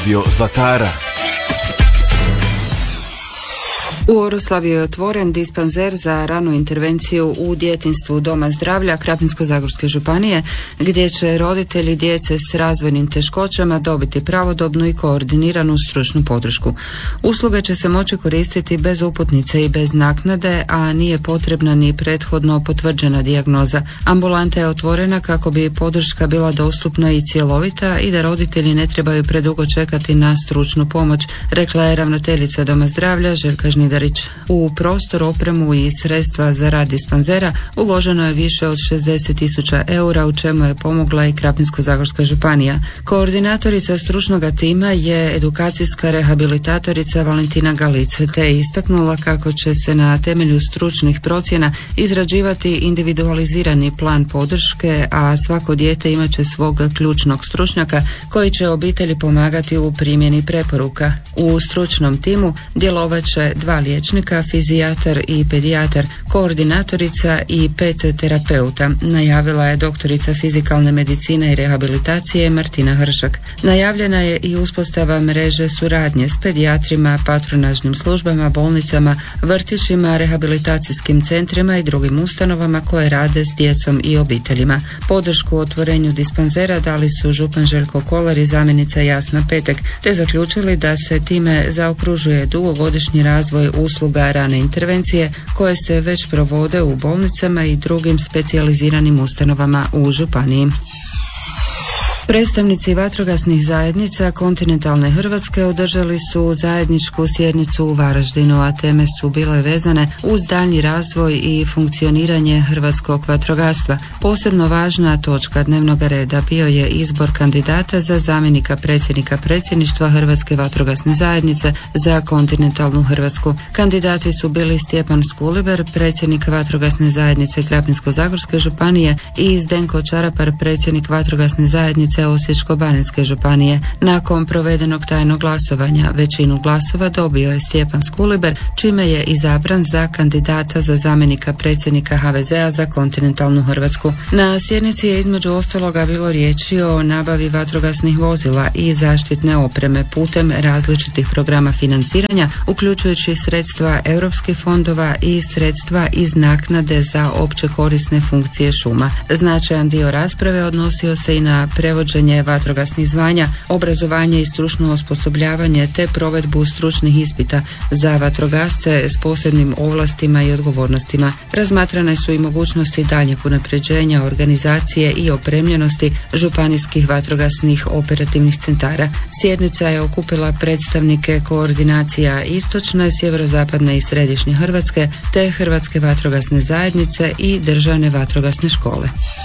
Dio Zlatara. U Oroslavi je otvoren dispanzer za ranu intervenciju u djetinjstvu Doma zdravlja Krapinsko-zagorske županije, gdje će roditelji djece s razvojnim teškoćama dobiti pravodobnu i koordiniranu stručnu podršku. Usluge će se moći koristiti bez uputnice i bez naknade, a nije potrebna ni prethodno potvrđena dijagnoza. Ambulanta je otvorena kako bi podrška bila dostupna i cjelovita i da roditelji ne trebaju predugo čekati na stručnu pomoć, rekla je ravnateljica Doma zdravlja Željka Žnidarić. U prostor, opremu i sredstva za rad dispanzera uloženo je više od 60.000 eura, u čemu je pomogla i Krapinsko-zagorska županija. Koordinatorica stručnog tima je edukacijska rehabilitatorica Valentina Galice, te je istaknula kako će se na temelju stručnih procjena izrađivati individualizirani plan podrške, a svako dijete imat će svog ključnog stručnjaka koji će obitelji pomagati u primjeni preporuka. U stručnom timu djelovat će 2 liječnika, fizijatar i pedijatar, koordinatorica i 5 terapeuta, najavila je doktorica fizikalne medicine i rehabilitacije Martina Hršak. Najavljena je i uspostava mreže suradnje s pedijatrima, patronažnim službama, bolnicama, vrtićima, rehabilitacijskim centrima i drugim ustanovama koje rade s djecom i obiteljima. Podršku otvorenju dispanzera dali su župan Željko Kolar i zamjenica Jasna Petek, te zaključili da se time zaokružuje dugogodišnji razvoj usluga rane intervencije koje se već provode u bolnicama i drugim specijaliziranim ustanovama u županiji. Predstavnici vatrogasnih zajednica kontinentalne Hrvatske održali su zajedničku sjednicu u Varaždinu, a teme su bile vezane uz daljnji razvoj i funkcioniranje hrvatskog vatrogastva. Posebno važna točka dnevnog reda bio je izbor kandidata za zamjenika predsjednika predsjedništva Hrvatske vatrogasne zajednice za kontinentalnu Hrvatsku. Kandidati su bili Stjepan Skuliber, predsjednik vatrogasne zajednice Krapinsko-zagorske županije, i Zdenko Čarapar, predsjednik vatrogasne zajednice Osječko-baranjske županije. Nakon provedenog tajnog glasovanja većinu glasova dobio je Stjepan Skuliber, čime je izabran za kandidata za zamjenika predsjednika HVZ-a za kontinentalnu Hrvatsku. Na sjednici je između ostaloga bilo riječi o nabavi vatrogasnih vozila i zaštitne opreme putem različitih programa financiranja, uključujući sredstva europskih fondova i sredstva iz naknade za opće korisne funkcije šuma. Značajan dio rasprave odnosio se i na prevođenje vatrogasnih zvanja, obrazovanje i stručno osposobljavanje te provedbu stručnih ispita za vatrogasce s posebnim ovlastima i odgovornostima. Razmatrane su i mogućnosti daljnjeg unapređenja organizacije i opremljenosti županijskih vatrogasnih operativnih centara. Sjednica je okupila predstavnike koordinacija istočne, sjeverozapadne i središnje Hrvatske te Hrvatske vatrogasne zajednice i državne vatrogasne škole.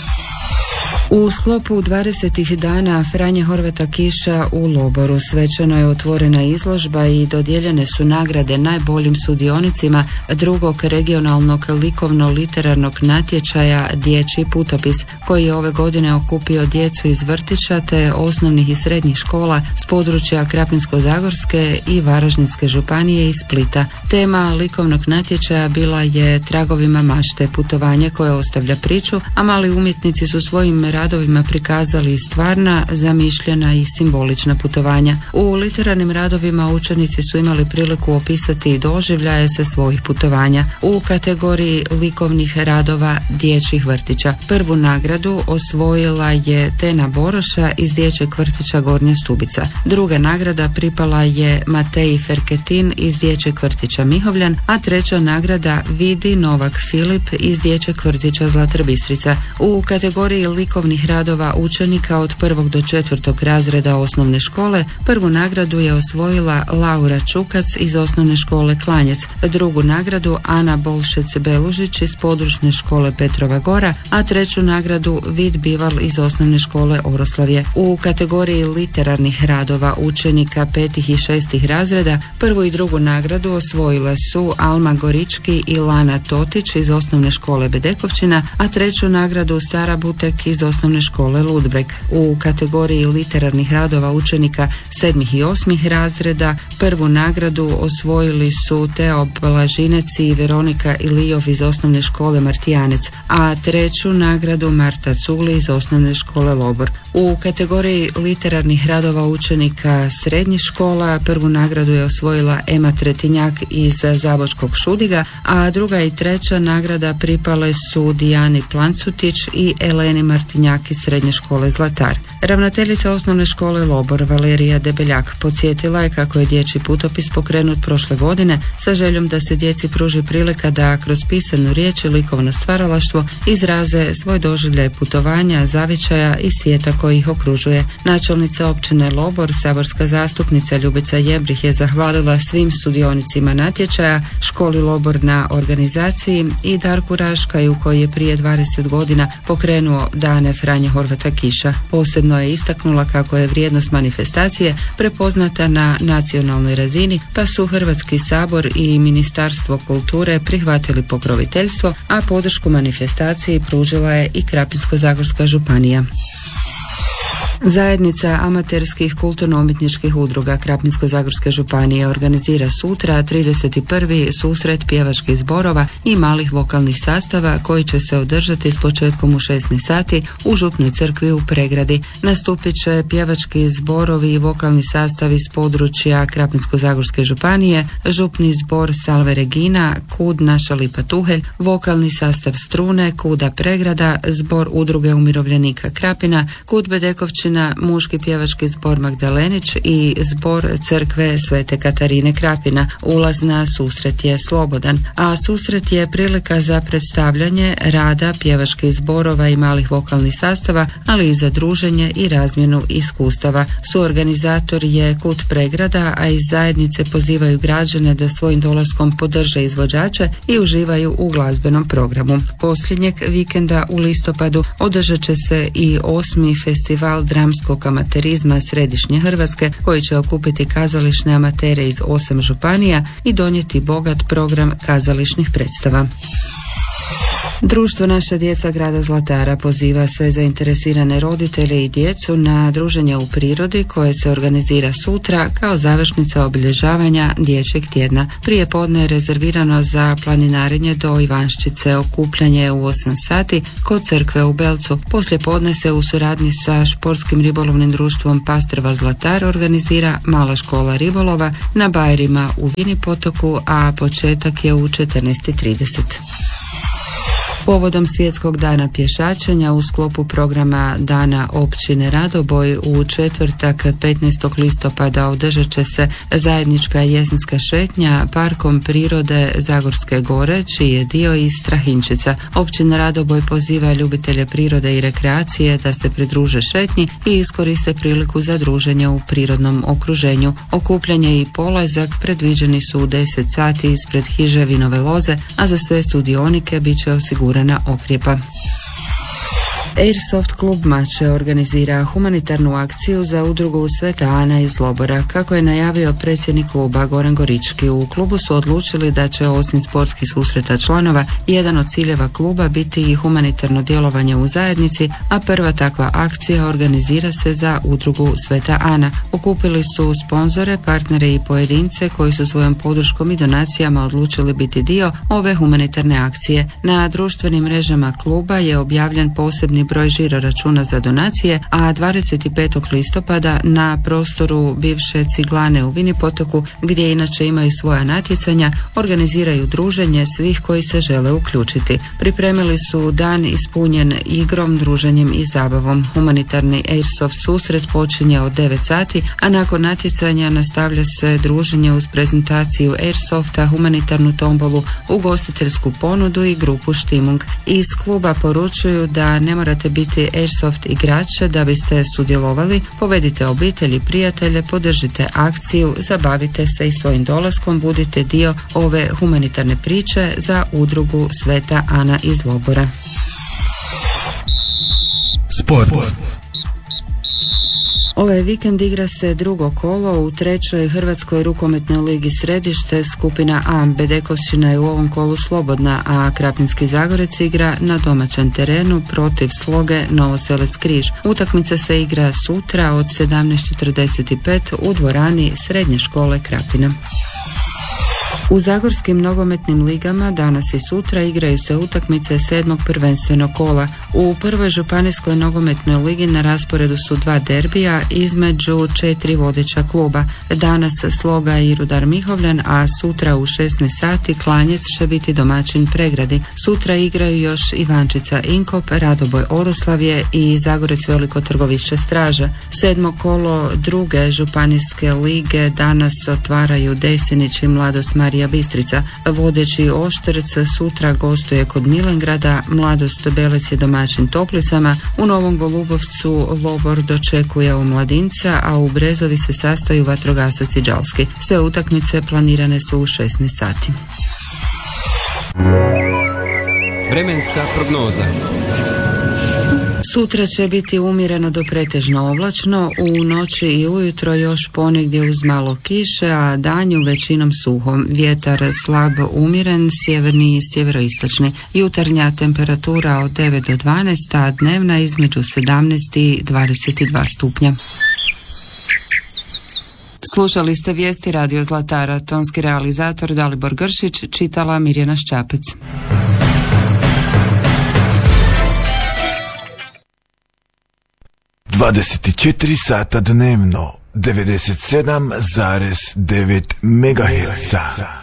U sklopu 20. dana Franje Horvata Kiša u Loboru svečano je otvorena izložba i dodijeljene su nagrade najboljim sudionicima drugog regionalnog likovno-literarnog natječaja Dječji putopis, koji je ove godine okupio djecu iz vrtića te osnovnih i srednjih škola s područja Krapinsko-zagorske i Varaždinske županije i Splita. Tema likovnog natječaja bila je Tragovima mašte, putovanje koje ostavlja priču, a mali umjetnici su svojim radovima prikazali stvarna, zamišljena i simbolična putovanja. U literarnim radovima učenici su imali priliku opisati doživljaje sa svojih putovanja. U kategoriji likovnih radova dječjih vrtića prvu nagradu osvojila je Tena Boroša iz dječjeg vrtića Gornja Stubica. Druga nagrada pripala je Mateji Ferketin iz dječjeg vrtića Mihovljan, a treća nagrada Vidi Novak Filip iz dječjeg vrtića Zlatar Bistrica. U kategoriji likovnih radova učenika od 1. do 4. razreda osnovne škole prvu nagradu je osvojila Laura Čukac iz osnovne škole Klanjec, drugu nagradu Ana Bolšec-Belužić iz područne škole Petrova Gora, a treću nagradu Vid Bival iz osnovne škole Oroslavje. U kategoriji literarnih radova učenika 5. i 6. razreda prvu i drugu nagradu osvojile su Alma Gorički i Lana Totić iz osnovne škole Bedekovčina, a treću nagradu Sara Butek iz osnovne osnovne škole Ludbreg. U kategoriji literarnih radova učenika 7. i 8. razreda prvu nagradu osvojili su Teo Blažinec i Veronika Ilijov iz osnovne škole Martijanec, a treću nagradu Marta Culi iz osnovne škole Lobor. U kategoriji literarnih radova učenika srednjih škola prvu nagradu je osvojila Ema Tretinjak iz Zabočkog Šudiga, a druga i treća nagrada pripale su Dijani Plancutić i Eleni Martinjak iz srednje škole Zlatar. Ravnateljica osnovne škole Lobor Valerija Debeljak podsjetila je kako je dječji putopis pokrenut prošle godine sa željom da se djeci pruži prilika da kroz pisanu riječ i likovno stvaralaštvo izraze svoj doživljaj putovanja, zavičaja i svijeta koji ih okružuje. Načelnica općine Lobor, saborska zastupnica Ljubica Jebrih je zahvalila svim sudionicima natječaja, školi Lobor na organizaciji i Darku Raškaju koji je prije 20 godina pokrenuo Dane Franje Horvata Kiša. Posebno je istaknula kako je vrijednost manifestacije prepoznata na nacionalnoj razini, pa su Hrvatski sabor i Ministarstvo kulture prihvatili pokroviteljstvo, a podršku manifestaciji pružila je i Krapinsko-zagorska županija. Zajednica amaterskih kulturno-umjetničkih udruga Krapinsko-zagorske županije organizira sutra 31. susret pjevačkih zborova i malih vokalnih sastava koji će se održati s početkom u 16 sati u Župnoj crkvi u Pregradi. Nastupit će pjevački zborovi i vokalni sastavi s područja Krapinsko-zagorske županije, Župni zbor Salve Regina, Kud Naša Lipa Tuhelj, vokalni sastav Strune, Kuda Pregrada, zbor udruge umirovljenika Krapina, Kud Bedekovčina, muški pjevački zbor Magdalenić i zbor crkve Svete Katarine Krapina. Ulaz na susret je slobodan, a susret je prilika za predstavljanje rada pjevačkih zborova i malih vokalnih sastava, ali i za druženje i razmjenu iskustava. Suorganizator je Kut Pregrada, a iz zajednice pozivaju građane da svojim dolaskom podrže izvođače i uživaju u glazbenom programu. Posljednjeg vikenda u listopadu održat će se i 8. festival dramskog amaterizma Središnje Hrvatske koji će okupiti kazališne amatere iz 8 županija i donijeti bogat program kazališnih predstava. Društvo Naša djeca grada Zlatara poziva sve zainteresirane roditelje i djecu na druženje u prirodi koje se organizira sutra kao završnica obilježavanja dječjeg tjedna. Prije podne je rezervirano za planinarenje do Ivanščice, okupljanje u 8 sati kod crkve u Belcu. Poslije podne se u suradnji sa športskim ribolovnim društvom Pastrva Zlatar organizira mala škola ribolova na bajerima u Vini potoku, a početak je u 14:30. Povodom Svjetskog dana pješačenja u sklopu programa Dana općine Radoboj u četvrtak 15. listopada održat će se zajednička jesenska šetnja parkom prirode Zagorske gore, čiji je dio iz Strahinčica. Općina Radoboj poziva ljubitelje prirode i rekreacije da se pridruže šetnji i iskoriste priliku za druženje u prirodnom okruženju. Okupljanje i polazak predviđeni su u 10 sati ispred hiže Vinove loze, a za sve sudionike bit će osigurana okrijepa. Airsoft klub Mače organizira humanitarnu akciju za udrugu Sveta Ana iz Lobora. Kako je najavio predsjednik kluba Goran Gorički, u klubu su odlučili da će osim sportskih susreta članova, jedan od ciljeva kluba biti i humanitarno djelovanje u zajednici, a prva takva akcija organizira se za udrugu Sveta Ana. Okupili su sponzore, partnere i pojedince koji su svojom podrškom i donacijama odlučili biti dio ove humanitarne akcije. Na društvenim mrežama kluba je objavljen posebni broj žiro računa za donacije, a 25. listopada na prostoru bivše Ciglane u Vini potoku, gdje inače imaju svoja natjecanja, organiziraju druženje svih koji se žele uključiti. Pripremili su dan ispunjen igrom, druženjem i zabavom. Humanitarni Airsoft susret počinje od 9 sati, a nakon natjecanja nastavlja se druženje uz prezentaciju Airsofta, humanitarnu tombolu, ugostiteljsku ponudu i grupu Štimung. Iz kluba poručuju da ne morate biti Airsoft igrače da biste sudjelovali, povedite obitelj i prijatelje, podržite akciju, zabavite se i svojim dolaskom budite dio ove humanitarne priče za udrugu Sveta Ana iz Lobora. Sport. Ovaj vikend igra se drugo kolo u trećoj Hrvatskoj rukometnoj ligi Središte, skupina A. Bedekovšćina je u ovom kolu slobodna, a Krapinski Zagorec igra na domaćem terenu protiv Sloge Novoselec Križ. Utakmica se igra sutra od 17:45 u dvorani Srednje škole Krapina. U zagorskim nogometnim ligama danas i sutra igraju se utakmice 7. prvenstvenog kola. U prvoj županijskoj nogometnoj ligi na rasporedu su 2 derbija između 4 vodeća kluba. Danas Sloga i Rudar Mihovljan, a sutra u 16 sati Klanjec će biti domaćin Pregradi. Sutra igraju još Ivančica Inkop, Radoboj Oroslavje i Zagorec Veliko Trgovište Straža. 7. kolo druge županijske lige danas otvaraju Desinić i Mladost Marija Bistrica. Vodeći Oštrc sutra gostuje kod Milengrada, Mladost Belec je domaćin Toplicama, u Novom Golubovcu Lobor dočekuje Omladinca, a u Brezovi se sastaju vatrogasac i Đalski. Sve utakmice planirane su u 16 sati. Vremenska prognoza. Sutra će biti umjereno do pretežno oblačno, u noći i ujutro još ponegdje uz malo kiše, a danju većinom suho. Vjetar slab umjeren, sjeverni i sjeveroistočni. Jutarnja temperatura od 9 do 12, a dnevna između 17 i 22 stupnja. Slušali ste vijesti Radio Zlatara, tonski realizator Dalibor Gršić, čitala Mirjana Šćapec. 24 sata dnevno, 97,9 MHz.